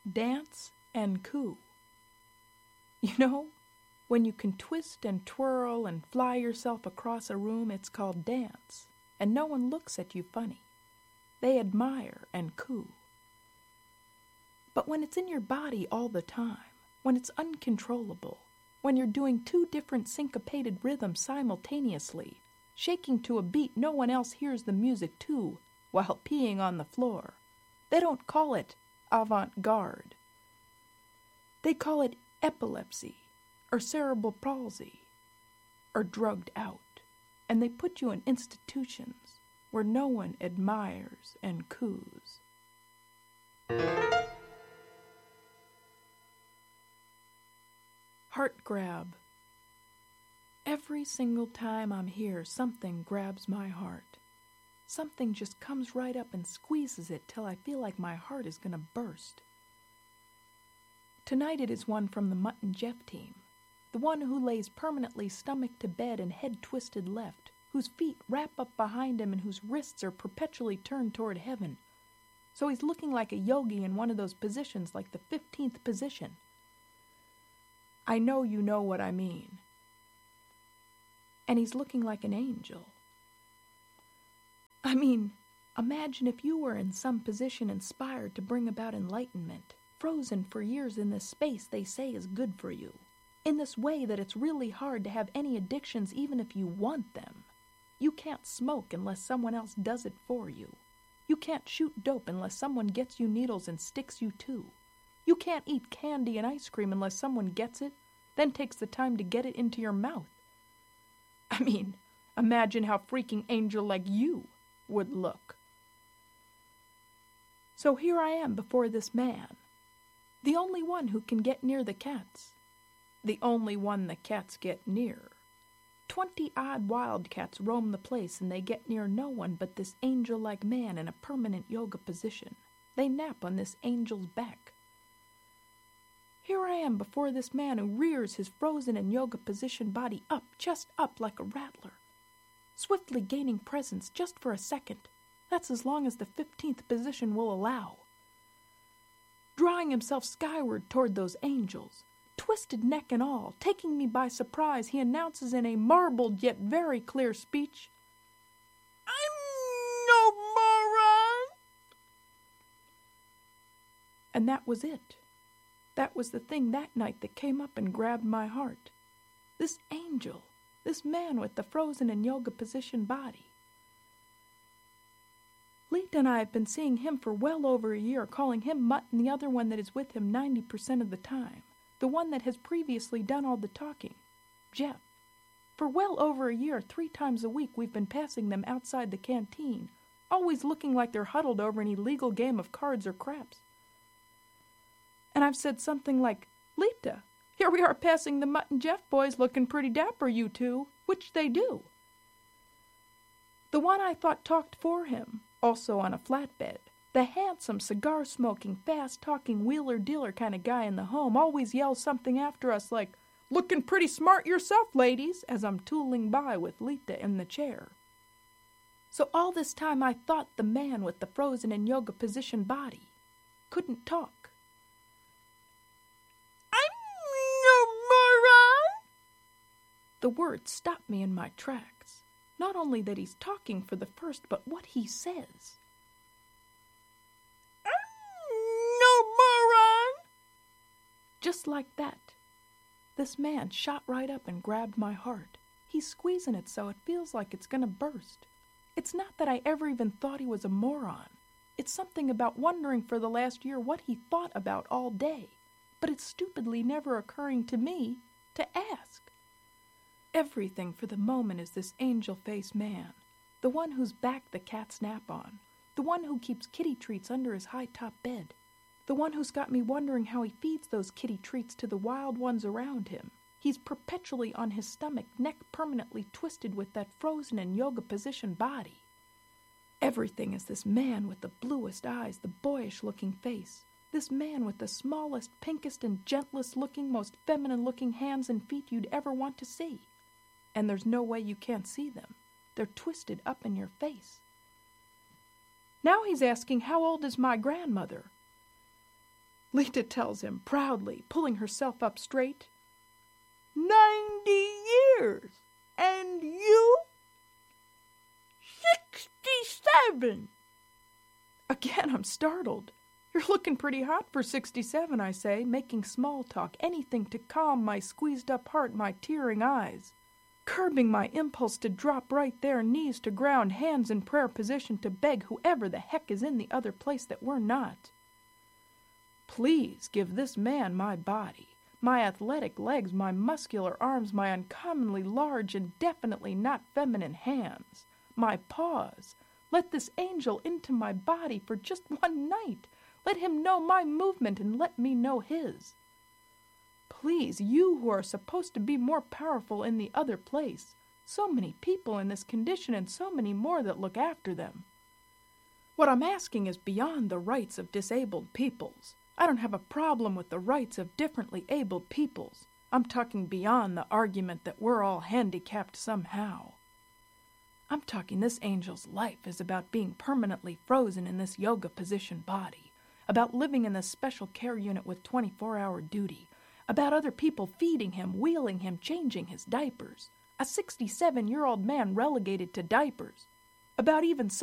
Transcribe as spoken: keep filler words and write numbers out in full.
dance and coo. You know, when you can twist and twirl and fly yourself across a room, it's called dance, and no one looks at you funny. They admire and coo. But when it's in your body all the time, when it's uncontrollable, when you're doing two different syncopated rhythms simultaneously, shaking to a beat no one else hears the music to, while peeing on the floor, they don't call it avant-garde. They call it epilepsy, or cerebral palsy, or drugged out, and they put you in institutions where no one admires and coos. Heart grab. Every single time I'm here, something grabs my heart. Something just comes right up and squeezes it till I feel like my heart is going to burst. Tonight it is one from the Mutt and Jeff team, the one who lays permanently stomach to bed and head twisted left, whose feet wrap up behind him and whose wrists are perpetually turned toward heaven. So he's looking like a yogi in one of those positions, like the fifteenth position. I know you know what I mean. And he's looking like an angel. I mean, imagine if you were in some position inspired to bring about enlightenment, frozen for years in this space they say is good for you, in this way that it's really hard to have any addictions even if you want them. You can't smoke unless someone else does it for you. You can't shoot dope unless someone gets you needles and sticks you too. You can't eat candy and ice cream unless someone gets it, then takes the time to get it into your mouth. I mean, imagine how freaking angel like you would look. So here I am before this man, the only one who can get near the cats, the only one the cats get near. Twenty-odd wildcats roam the place, and they get near no one but this angel-like man in a permanent yoga position. They nap on this angel's back. Here I am before this man who rears his frozen in yoga position body up, chest up like a rattler, swiftly gaining presence just for a second. That's as long as the fifteenth position will allow. Drawing himself skyward toward those angels, twisted neck and all, taking me by surprise, he announces in a marbled yet very clear speech, "I'm no moron!" And that was it. That was the thing that night that came up and grabbed my heart. This angel, this man with the frozen in yoga position body. Lita and I have been seeing him for well over a year, calling him Mutt and the other one that is with him ninety percent of the time. The one that has previously done all the talking, Jeff. For well over a year, three times a week, we've been passing them outside the canteen, always looking like they're huddled over an illegal game of cards or craps. And I've said something like, "Lita, here we are passing the Mutt and Jeff boys looking pretty dapper, you two," which they do. The one I thought talked for him, also on a flatbed, the handsome, cigar-smoking, fast-talking, wheeler-dealer kind of guy in the home, always yells something after us like, "Looking pretty smart yourself, ladies," as I'm tooling by with Lita in the chair. So all this time I thought the man with the frozen in yoga position body couldn't talk. "I'm no moron!" The words stop me in my tracks. Not only that he's talking for the first, but what he says. Just like that, this man shot right up and grabbed my heart. He's squeezing it so it feels like it's gonna burst. It's not that I ever even thought he was a moron. It's something about wondering for the last year what he thought about all day, but it's stupidly never occurring to me to ask. Everything for the moment is this angel-faced man, the one whose back the cats nap on, the one who keeps kitty treats under his high-top bed, the one who's got me wondering how he feeds those kitty treats to the wild ones around him. He's perpetually on his stomach, neck permanently twisted with that frozen in yoga position body. Everything is this man with the bluest eyes, the boyish-looking face, this man with the smallest, pinkest, and gentlest-looking, most feminine-looking hands and feet you'd ever want to see. And there's no way you can't see them. They're twisted up in your face. Now he's asking, how old is my grandmother? Lita tells him proudly, pulling herself up straight. Ninety years! And you? Sixty-seven! Again, I'm startled. You're looking pretty hot for sixty-seven, I say, making small talk, anything to calm my squeezed-up heart, my tearing eyes. Curbing my impulse to drop right there, knees to ground, hands in prayer position to beg whoever the heck is in the other place that we're not. Please give this man my body, my athletic legs, my muscular arms, my uncommonly large and definitely not feminine hands, my paws. Let this angel into my body for just one night. Let him know my movement and let me know his. Please, you who are supposed to be more powerful in the other place, so many people in this condition and so many more that look after them. What I'm asking is beyond the rights of disabled peoples. I don't have a problem with the rights of differently abled peoples. I'm talking beyond the argument that we're all handicapped somehow. I'm talking this angel's life is about being permanently frozen in this yoga position body, about living in this special care unit with twenty-four hour duty, about other people feeding him, wheeling him, changing his diapers, a sixty-seven-year-old man relegated to diapers, about even some